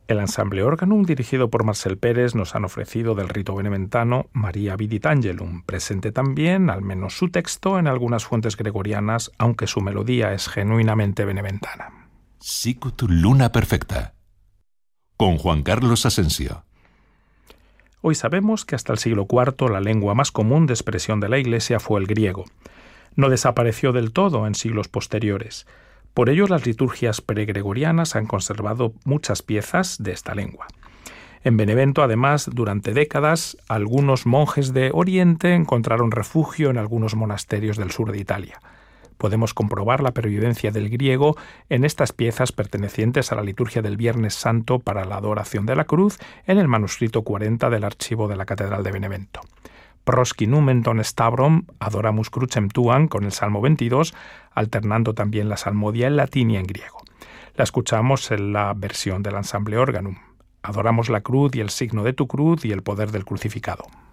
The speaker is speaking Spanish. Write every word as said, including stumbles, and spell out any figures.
El ensamble Organum, dirigido por Marcel Pérez, nos han ofrecido del rito beneventano Maria Vidit Angelum, presente también, al menos su texto, en algunas fuentes gregorianas, aunque su melodía es genuinamente beneventana. Sicut Luna Perfecta, con Juan Carlos Asensio. Hoy sabemos que hasta el siglo cuarto la lengua más común de expresión de la Iglesia fue el griego. No desapareció del todo en siglos posteriores. Por ello, las liturgias pregregorianas han conservado muchas piezas de esta lengua. En Benevento, además, durante décadas, algunos monjes de Oriente encontraron refugio en algunos monasterios del sur de Italia. Podemos comprobar la pervivencia del griego en estas piezas pertenecientes a la liturgia del Viernes Santo para la adoración de la cruz en el manuscrito cuarenta del archivo de la Catedral de Benevento. Prosci numenton stavrom adoramus crucem tuam con el Salmo veintidós, alternando también la salmodia en latín y en griego. La escuchamos en la versión del ensamble Organum. Adoramos la cruz y el signo de tu cruz y el poder del crucificado.